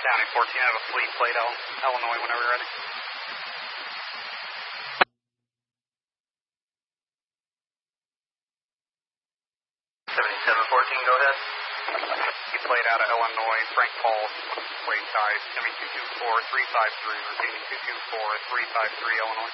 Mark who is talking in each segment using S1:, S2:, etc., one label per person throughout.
S1: County 14, I have a fleet plate out Illinois whenever you're ready.
S2: 7714, go ahead.
S1: You played out of Illinois, Frank Paul, plate size, Jimmy 224-353, repeating 224-353, Illinois.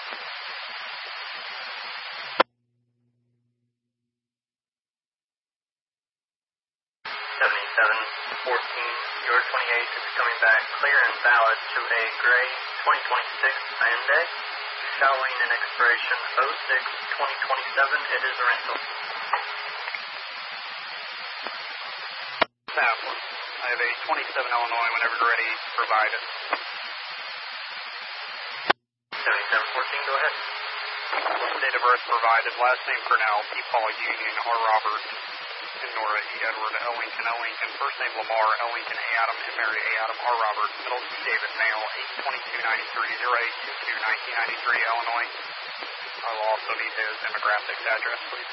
S2: 7714, your 28 is coming back clear and valid to a gray 2026 Hyundai, showing an expiration 06-2027. It is a rental.
S1: Fabulous. I have a 27 Illinois whenever you're ready, provided.
S2: 7714, go ahead.
S1: Date of birth provided, last name Cornell, P. Paul Union, R. Robert, and Nora E. Edward, L. Lincoln, L. Lincoln, first name Lamar, L. Lincoln, A. Adam, and Mary A. Adam, R. Robert, middle C. David, male, 8/22/93, 08/22/1993, Illinois. I will also need his demographics address, please.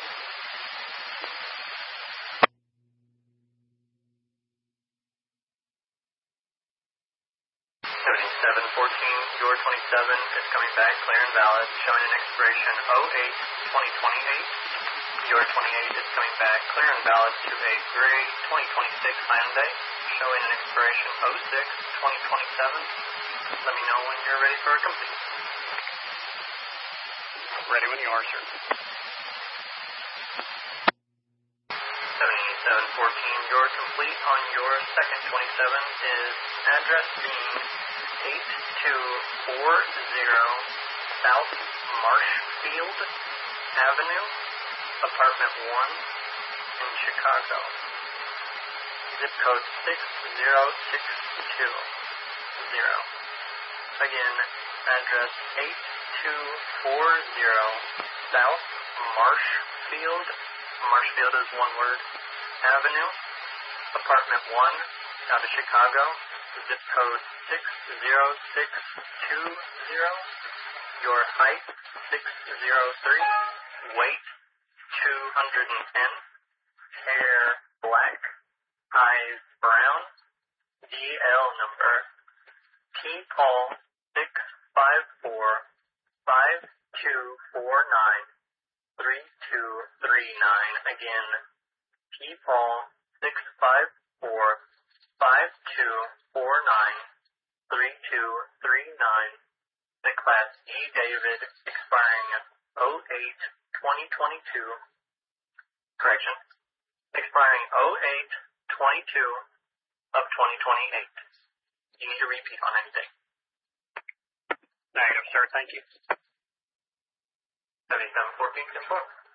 S2: 7714, your 27 is coming back clear and valid, showing an expiration 08-2028. Your 28 is coming back clear and valid to a gray 2026 Hyundai, showing an expiration 06-2027. Let me know when you're ready for a complete.
S1: Ready when you are, sir.
S2: 7714, your complete on your second 27 is address being 8240 South Marshfield Avenue, apartment 1 in Chicago. Zip code 60620. Again, address 8240 South Marshfield. Marshfield is one word. Avenue, apartment 1 out of Chicago. Zip code 60620. Your height 603. Weight 210. Hair black. Eyes brown. DL number P. Paul 654 5249 3239. Again, P. Paul 654 5249 3239. The Class E David, expiring 08-2022. Correction. Expiring 08-22 of 2028. You need to repeat on anything.
S1: Negative, sir. Thank you.
S2: 7714, 10-4.